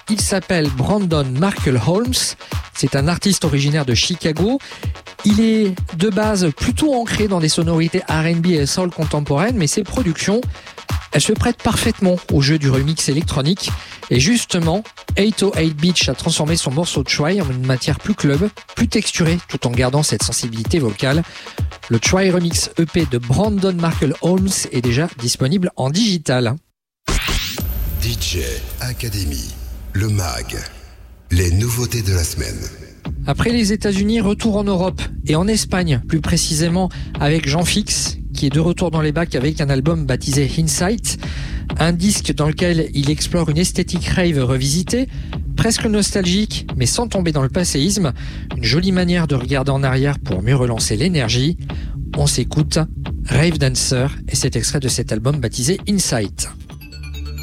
Il s'appelle Brandon Markle Holmes. C'est un artiste originaire de Chicago. Il est de base plutôt ancré dans des sonorités R&B et soul contemporaines, mais ses productions, elles se prêtent parfaitement au jeu du remix électronique. Et justement, 808 Beach a transformé son morceau Try en une matière plus club, plus texturée, tout en gardant cette sensibilité vocale. Le Try Remix EP de Brandon Markle Holmes est déjà disponible en digital. DJ Academy, le MAG, les nouveautés de la semaine. Après les États-Unis, retour en Europe et en Espagne, plus précisément avec Jean Fix, qui est de retour dans les bacs avec un album baptisé Insight, un disque dans lequel il explore une esthétique rave revisitée, presque nostalgique, mais sans tomber dans le passéisme, une jolie manière de regarder en arrière pour mieux relancer l'énergie. On s'écoute Rave Dancer et cet extrait de cet album baptisé Insight.